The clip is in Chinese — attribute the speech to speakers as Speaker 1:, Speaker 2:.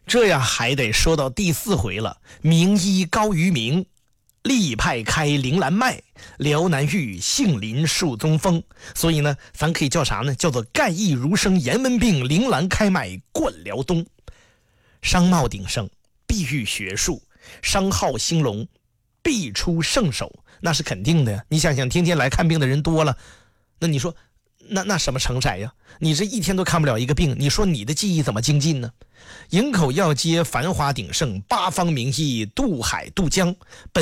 Speaker 1: 这呀还得说到第4回了。名医高于名，力派开铃兰脉，辽南玉杏林树宗风。所以呢，咱可以叫啥呢？叫做干邑如生颜温病，铃兰开脉贯辽东。商贸鼎盛，必育学术；商号兴隆，必出圣手。那是肯定的呀。你想想，天天来看病的人多了，那你说那什么成色呀？你这一天都看不了一个病，你说你的技艺怎么精进呢？营口药街繁华鼎盛，八方名医渡海渡江。